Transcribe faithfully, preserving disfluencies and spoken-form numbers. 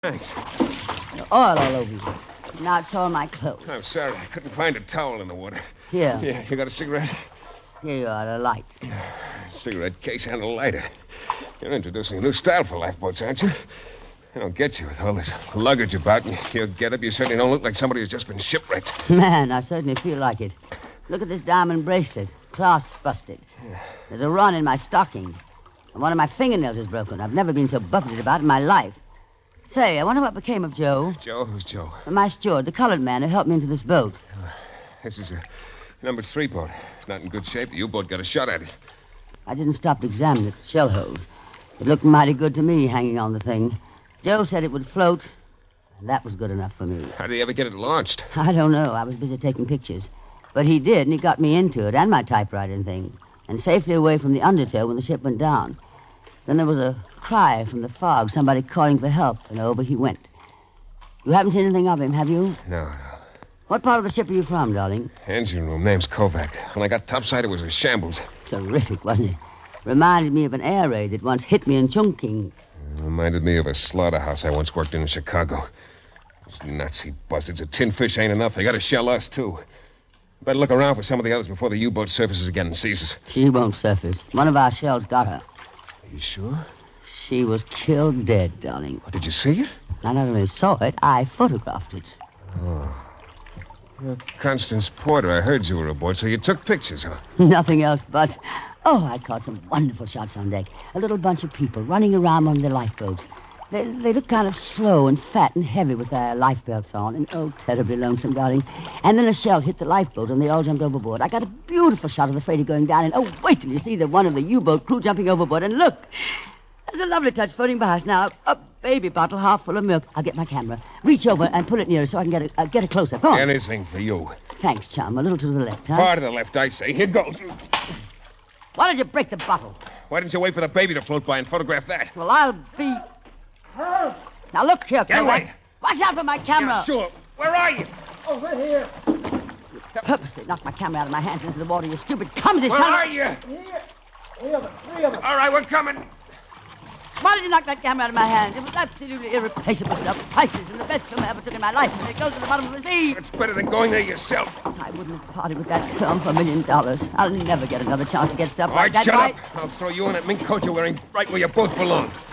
Thanks. The oil all over you. Now it's all my clothes. I'm sorry. I couldn't find a towel in the water. Here. Yeah, you got a cigarette? Here you are, a light. Cigarette case and a lighter. You're introducing a new style for lifeboats, aren't you? I don't get you with all this luggage about you. Your get-up, you certainly don't look like somebody who's just been shipwrecked. Man, I certainly feel like it. Look at this diamond bracelet. Clasp busted. Yeah. There's a run in my stockings. And one of my fingernails is broken. I've never been so buffeted about in my life. Say, I wonder what became of Joe. Joe? Who's Joe? My steward, the colored man who helped me into this boat. Uh, this is a number three boat. It's not in good shape. The U-boat got a shot at it. I didn't stop to examine it. Shell holes. It looked mighty good to me hanging on the thing. Joe said it would float, and that was good enough for me. How did he ever get it launched? I don't know. I was busy taking pictures. But he did, and he got me into it, and my typewriter and things, and safely away from the undertow when the ship went down. Then there was a cry from the fog, somebody calling for help, and over he went. You haven't seen anything of him, have you? No, no. What part of the ship are you from, darling? Engine room. Name's Kovac. When I got topside, it was a shambles. Terrific, wasn't it? Reminded me of an air raid that once hit me in Chongqing. Reminded me of a slaughterhouse I once worked in in Chicago. Those Nazi bastards. A tin fish ain't enough. They got to shell us, too. Better look around for some of the others before the U-boat surfaces again and sees us. She won't surface. One of our shells got her. Are you sure? She was killed dead, darling. What, did you see it? I not only saw it, I photographed it. Oh. You're Constance Porter. I heard you were aboard, so you took pictures, huh? Nothing else but... Oh, I caught some wonderful shots on deck. A little bunch of people running around on their lifeboats. They, they looked kind of slow and fat and heavy with their life belts on. And, oh, terribly lonesome, darling. And then a shell hit the lifeboat, and they all jumped overboard. I got a beautiful shot of the freighter going down, and, oh, wait till you see the one of the U-boat crew jumping overboard. And look, there's a lovely touch floating by us now. A baby bottle half full of milk. I'll get my camera. Reach over and pull it nearer so I can get a, uh, get a close-up. Go on. Anything for you. Thanks, chum. A little to the left, huh? Far to the left, I say. Here goes. Why did you break the bottle? Why didn't you wait for the baby to float by and photograph that? Well, I'll be... Now, look here, Get Kovac. away. Watch out for my camera. Yeah, sure. Where are you? Over here. You purposely knocked my camera out of my hands into the water, you stupid clumsy Where son are of... you? Here. Three of them. Three of them. All right, we're coming. Why did you knock that camera out of my hands? It was absolutely irreplaceable stuff. Priceless and the best film I ever took in my life. And it goes to the bottom of the sea. It's better than going there yourself. I wouldn't have parted with that film for a million dollars. I'll never get another chance to get stuff All like right, that. shut Why- up. I'll throw you and that mink coat you're wearing right where you both belong.